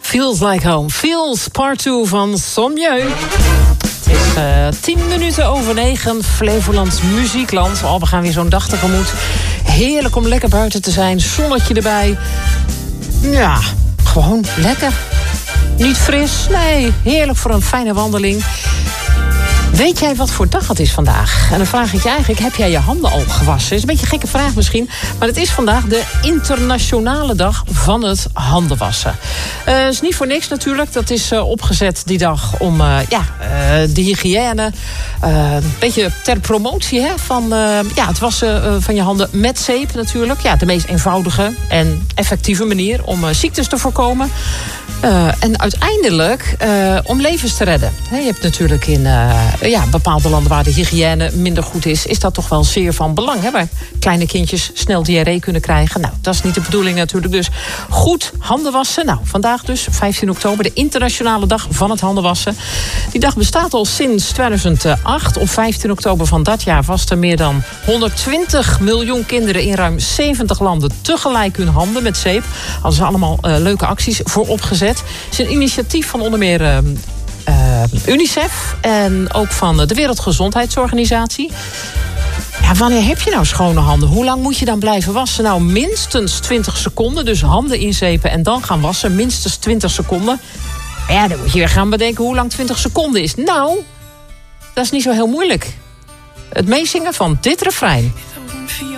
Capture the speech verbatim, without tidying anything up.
Feels Like Home. Feels, part twee van Sommieu. Het is uh, tien minuten over negen. Flevolands muziekland. Oh, we gaan weer zo'n dag tegemoet. Heerlijk om lekker buiten te zijn. Zonnetje erbij. Ja, gewoon lekker. Niet fris, nee. Heerlijk voor een fijne wandeling. Weet jij wat voor dag het is vandaag? En dan vraag ik je eigenlijk, heb jij je handen al gewassen? Dat is een beetje een gekke vraag misschien. Maar het is vandaag de internationale dag van het handenwassen. Dat uh, is niet voor niks natuurlijk. Dat is uh, opgezet die dag om uh, ja, uh, de hygiëne. Uh, een beetje ter promotie hè, van uh, ja, het wassen uh, van je handen met zeep natuurlijk. Ja, de meest eenvoudige en effectieve manier om uh, ziektes te voorkomen. Uh, en uiteindelijk uh, om levens te redden. He, je hebt natuurlijk in uh, ja, bepaalde landen waar de hygiëne minder goed is, is dat toch wel zeer van belang. Hè? Waar kleine kindjes snel diarree kunnen krijgen. Nou, dat is niet de bedoeling natuurlijk. Dus goed handen wassen. Nou, vandaag dus, vijftien oktober, de internationale dag van het handenwassen. Die dag bestaat al sinds tweeduizend acht. Op vijftien oktober van dat jaar wasten meer dan honderdtwintig miljoen kinderen in ruim zeventig landen tegelijk hun handen met zeep. Hadden ze allemaal uh, leuke acties voor opgezet. Het is een initiatief van onder meer uh, uh, UNICEF en ook van de Wereldgezondheidsorganisatie. Ja, wanneer heb je nou schone handen? Hoe lang moet je dan blijven wassen? Nou, minstens twintig seconden. Dus handen inzepen en dan gaan wassen. Minstens twintig seconden. Maar ja, dan moet je weer gaan bedenken hoe lang twintig seconden is. Nou, dat is niet zo heel moeilijk. Het meezingen van dit refrein. Via